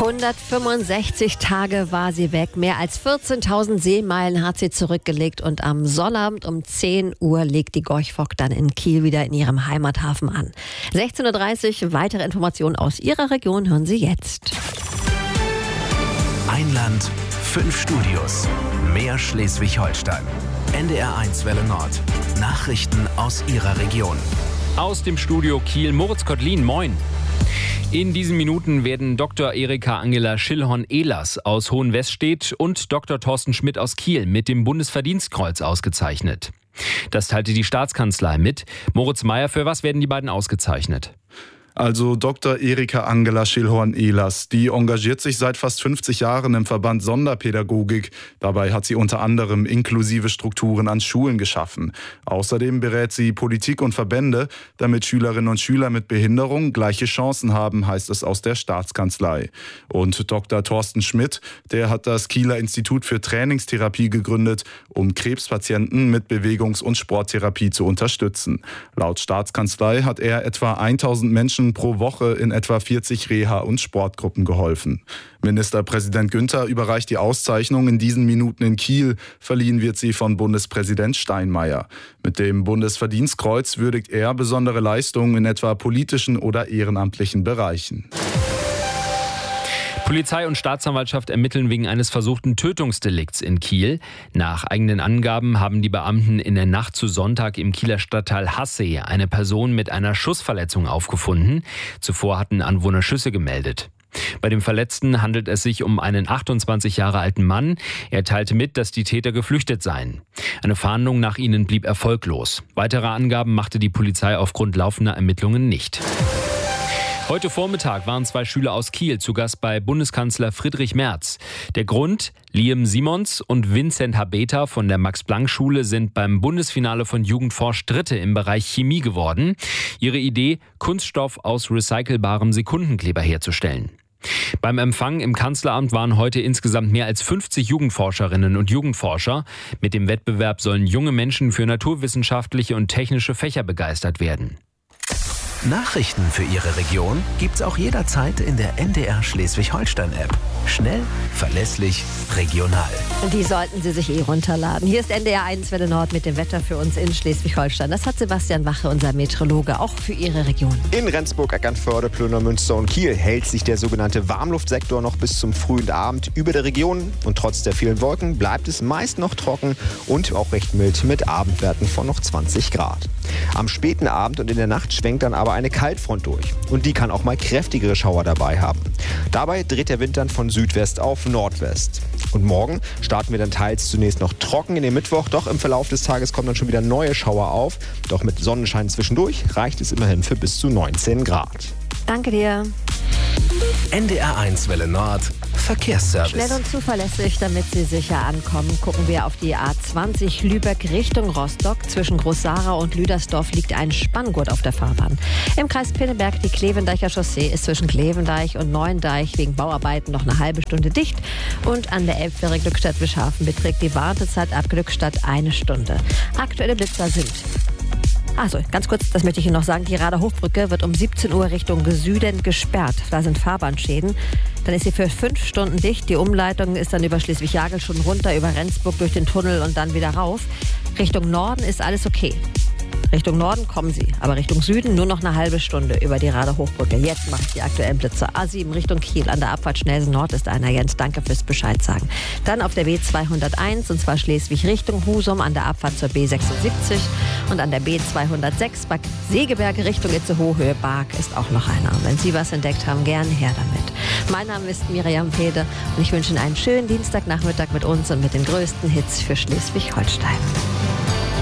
165 Tage war sie weg. Mehr als 14.000 Seemeilen hat sie zurückgelegt. Und am Sonnabend um 10 Uhr legt die Gorch-Fock dann in Kiel wieder in ihrem Heimathafen an. 16.30 Uhr, weitere Informationen aus ihrer Region hören Sie jetzt. Ein Land, 5 Studios, mehr Schleswig-Holstein. NDR1 Welle Nord. Nachrichten aus Ihrer Region. Aus dem Studio Kiel, Moritz Kottlin, moin. In diesen Minuten werden Dr. Erika Angela Schillhorn-Ehlers aus Hohenwestedt und Dr. Thorsten Schmidt aus Kiel mit dem Bundesverdienstkreuz ausgezeichnet. Das teilte die Staatskanzlei mit. Moritz Meyer, für was werden die beiden ausgezeichnet? Also Dr. Erika Angela Schillhorn-Ehlers, die engagiert sich seit fast 50 Jahren im Verband Sonderpädagogik. Dabei hat sie unter anderem inklusive Strukturen an Schulen geschaffen. Außerdem berät sie Politik und Verbände, damit Schülerinnen und Schüler mit Behinderung gleiche Chancen haben, heißt es aus der Staatskanzlei. Und Dr. Thorsten Schmidt, der hat das Kieler Institut für Trainingstherapie gegründet, um Krebspatienten mit Bewegungs- und Sporttherapie zu unterstützen. Laut Staatskanzlei hat er etwa 1000 Menschen pro Woche in etwa 40 Reha- und Sportgruppen geholfen. Ministerpräsident Günther überreicht die Auszeichnung in diesen Minuten in Kiel. Verliehen wird sie von Bundespräsident Steinmeier. Mit dem Bundesverdienstkreuz würdigt er besondere Leistungen in etwa politischen oder ehrenamtlichen Bereichen. Polizei und Staatsanwaltschaft ermitteln wegen eines versuchten Tötungsdelikts in Kiel. Nach eigenen Angaben haben die Beamten in der Nacht zu Sonntag im Kieler Stadtteil Hassee eine Person mit einer Schussverletzung aufgefunden. Zuvor hatten Anwohner Schüsse gemeldet. Bei dem Verletzten handelt es sich um einen 28 Jahre alten Mann. Er teilte mit, dass die Täter geflüchtet seien. Eine Fahndung nach ihnen blieb erfolglos. Weitere Angaben machte die Polizei aufgrund laufender Ermittlungen nicht. Heute Vormittag waren 2 Schüler aus Kiel zu Gast bei Bundeskanzler Friedrich Merz. Der Grund: Liam Simons und Vincent Habeta von der Max-Planck-Schule sind beim Bundesfinale von Jugendforsch Dritte im Bereich Chemie geworden. Ihre Idee: Kunststoff aus recycelbarem Sekundenkleber herzustellen. Beim Empfang im Kanzleramt waren heute insgesamt mehr als 50 Jugendforscherinnen und Jugendforscher. Mit dem Wettbewerb sollen junge Menschen für naturwissenschaftliche und technische Fächer begeistert werden. Nachrichten für Ihre Region gibt's auch jederzeit in der NDR Schleswig-Holstein-App. Schnell, verlässlich, regional. Die sollten Sie sich runterladen. Hier ist NDR1 Welle Nord mit dem Wetter für uns in Schleswig-Holstein. Das hat Sebastian Wache, unser Meteorologe, auch für Ihre Region. In Rendsburg, Eckernförde, Plöner, Münster und Kiel hält sich der sogenannte Warmluftsektor noch bis zum frühen Abend über der Region. Und trotz der vielen Wolken bleibt es meist noch trocken und auch recht mild mit Abendwerten von noch 20 Grad. Am späten Abend und in der Nacht schwenkt dann aber eine Kaltfront durch. Und die kann auch mal kräftigere Schauer dabei haben. Dabei dreht der Wind dann von Südwest auf Nordwest. Und morgen starten wir dann teils zunächst noch trocken in den Mittwoch. Doch im Verlauf des Tages kommen dann schon wieder neue Schauer auf. Doch mit Sonnenschein zwischendurch reicht es immerhin für bis zu 19 Grad. Danke dir. NDR1 Welle Nord. Verkehrsservice. Schnell und zuverlässig, damit Sie sicher ankommen, gucken wir auf die A20 Lübeck Richtung Rostock. Zwischen Groß-Sara und Lüdersdorf liegt ein Spanngurt auf der Fahrbahn. Im Kreis Pinneberg die Klevendeicher Chaussee ist zwischen Klevendeich und Neuendeich wegen Bauarbeiten noch eine halbe Stunde dicht. Und an der Elbfähre Glückstadt-Wischhafen beträgt die Wartezeit ab Glückstadt 1 Stunde. Aktuelle Blitzer sind... Also, ganz kurz, das möchte ich Ihnen noch sagen, die Rader Hochbrücke wird um 17 Uhr Richtung Süden gesperrt. Da sind Fahrbahnschäden. Dann ist sie für 5 Stunden dicht. Die Umleitung ist dann über Schleswig-Jagel schon runter, über Rendsburg durch den Tunnel und dann wieder rauf. Richtung Norden ist alles okay. Richtung Norden kommen Sie, aber Richtung Süden nur noch eine halbe Stunde über die Rader Hochbrücke. Jetzt mache ich die aktuellen Blitzer. A7 Richtung Kiel, an der Abfahrt Schnelsen Nord ist einer. Jens, danke fürs Bescheid sagen. Dann auf der B201, und zwar Schleswig Richtung Husum, an der Abfahrt zur B76 und an der B206 Bad Segeberg Richtung Itzehoe Barg ist auch noch einer. Und wenn Sie was entdeckt haben, gerne her damit. Mein Name ist Miriam Pede und ich wünsche Ihnen einen schönen Dienstagnachmittag mit uns und mit den größten Hits für Schleswig-Holstein.